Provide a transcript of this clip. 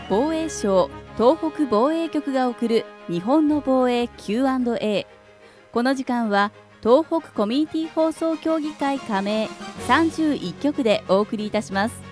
防衛省東北防衛局が送る日本の防衛 Q&A。 この時間は東北コミュニティ放送協議会加盟31局でお送りいたします。